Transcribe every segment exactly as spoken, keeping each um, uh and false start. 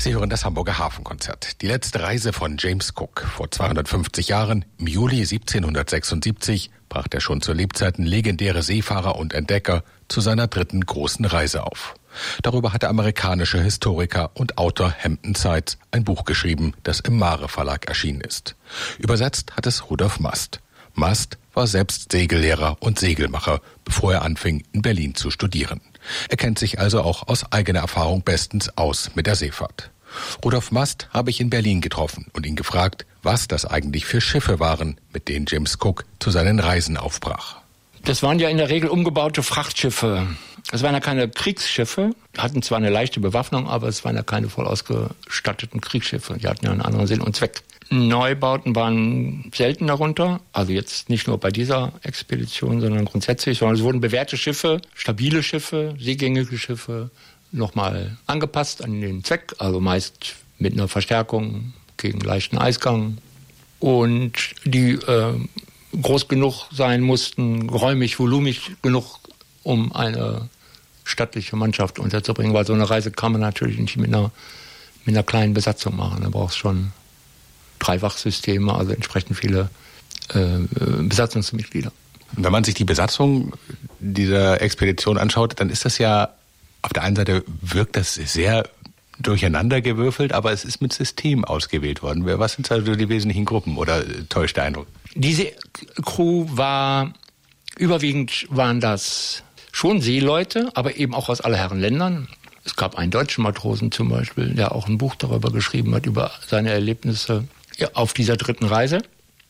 Sie hören das Hamburger Hafenkonzert. Die letzte Reise von James Cook. Vor zweihundertfünfzig Jahren, im Juli siebzehnhundertsechsundsiebzig, brach der schon zu Lebzeiten legendäre Seefahrer und Entdecker zu seiner dritten großen Reise auf. Darüber hat der amerikanische Historiker und Autor Hampton Sides ein Buch geschrieben, das im Mare Verlag erschienen ist. Übersetzt hat es Rudolf Mast. Mast war selbst Segellehrer und Segelmacher, bevor er anfing, in Berlin zu studieren. Er kennt sich also auch aus eigener Erfahrung bestens aus mit der Seefahrt. Rudolf Mast habe ich in Berlin getroffen und ihn gefragt, was das eigentlich für Schiffe waren, mit denen James Cook zu seinen Reisen aufbrach. Das waren ja in der Regel umgebaute Frachtschiffe. Es waren ja keine Kriegsschiffe, hatten zwar eine leichte Bewaffnung, aber es waren ja keine voll ausgestatteten Kriegsschiffe. Die hatten ja einen anderen Sinn und Zweck. Neubauten waren selten darunter, also jetzt nicht nur bei dieser Expedition, sondern grundsätzlich, sondern es wurden bewährte Schiffe, stabile Schiffe, seegängige Schiffe nochmal angepasst an den Zweck, also meist mit einer Verstärkung gegen leichten Eisgang und die äh, groß genug sein mussten, räumig, volumig genug, um eine stattliche Mannschaft unterzubringen, weil so eine Reise kann man natürlich nicht mit einer, mit einer kleinen Besatzung machen, da brauchst schon Dreiwachsysteme, also entsprechend viele äh, Besatzungsmitglieder. Wenn man sich die Besatzung dieser Expedition anschaut, dann ist das ja, auf der einen Seite wirkt das sehr durcheinandergewürfelt, aber es ist mit System ausgewählt worden. Was sind also die wesentlichen Gruppen oder täuscht der Eindruck? Diese Crew war, überwiegend waren das schon Seeleute, aber eben auch aus aller Herren Ländern. Es gab einen deutschen Matrosen zum Beispiel, der auch ein Buch darüber geschrieben hat, über seine Erlebnisse auf dieser dritten Reise.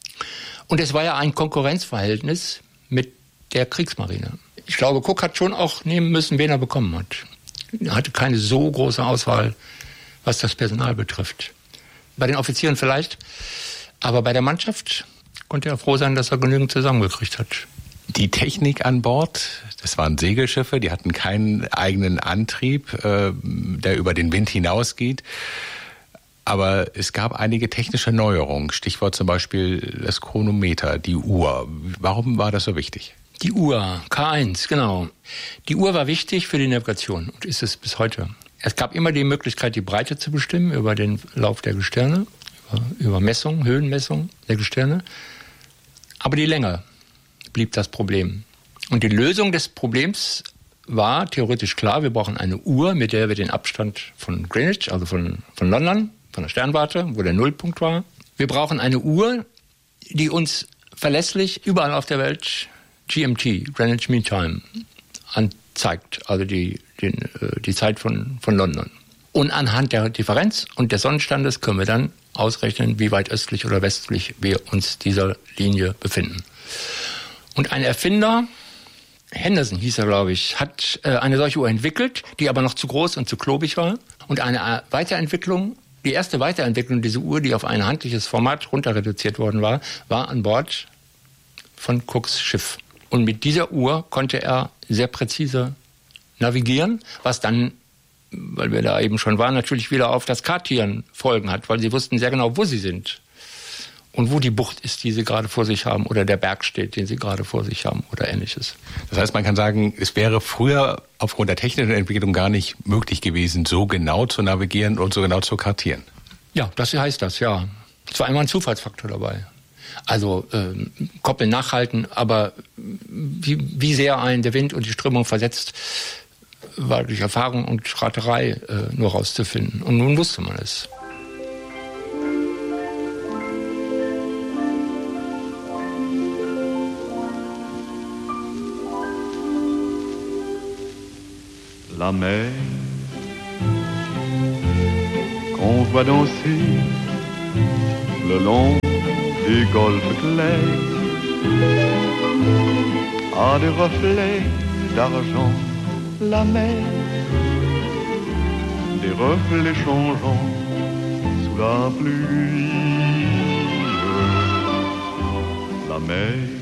Und es war ja ein Konkurrenzverhältnis mit der Kriegsmarine. Ich glaube, Cook hat schon auch nehmen müssen, wen er bekommen hat. Er hatte keine so große Auswahl, was das Personal betrifft. Bei den Offizieren vielleicht, aber bei der Mannschaft konnte er froh sein, dass er genügend zusammengekriegt hat. Die Technik an Bord, das waren Segelschiffe, die hatten keinen eigenen Antrieb, äh, der über den Wind hinausgeht. Aber es gab einige technische Neuerungen, Stichwort zum Beispiel das Chronometer, die Uhr. Warum war das so wichtig? Die Uhr, K eins, genau. Die Uhr war wichtig für die Navigation und ist es bis heute. Es gab immer die Möglichkeit, die Breite zu bestimmen über den Lauf der Gestirne, über, über Messungen, Höhenmessungen der Gestirne. Aber die Länge blieb das Problem. Und die Lösung des Problems war theoretisch klar, wir brauchen eine Uhr, mit der wir den Abstand von Greenwich, also von, von London, von der Sternwarte, wo der Nullpunkt war. Wir brauchen eine Uhr, die uns verlässlich überall auf der Welt G M T, Greenwich Mean Time, anzeigt, also die, den, die Zeit von, von London. Und anhand der Differenz und des Sonnenstandes können wir dann ausrechnen, wie weit östlich oder westlich wir uns dieser Linie befinden. Und ein Erfinder, Henderson hieß er, glaube ich, hat äh, eine solche Uhr entwickelt, die aber noch zu groß und zu klobig war. Und eine Weiterentwicklung, die erste Weiterentwicklung dieser Uhr, die auf ein handliches Format runter reduziert worden war, war an Bord von Cooks Schiff. Und mit dieser Uhr konnte er sehr präzise navigieren, was dann, weil wir da eben schon waren, natürlich wieder auf das Kartieren Folgen hat, weil sie wussten sehr genau, wo sie sind. Und wo die Bucht ist, die sie gerade vor sich haben, oder der Berg steht, den sie gerade vor sich haben, oder Ähnliches. Das heißt, man kann sagen, es wäre früher aufgrund der technischen Entwicklung gar nicht möglich gewesen, so genau zu navigieren und so genau zu kartieren. Ja, das heißt das, ja. Es war immer ein Zufallsfaktor dabei. Also ähm, Koppeln nachhalten, aber wie, wie sehr einen der Wind und die Strömung versetzt, war durch Erfahrung und Raterei äh, nur rauszufinden. Und nun wusste man es. La mer qu'on voit danser le long des golfes clairs a des reflets d'argent. La mer, des reflets changeants sous la pluie. La mer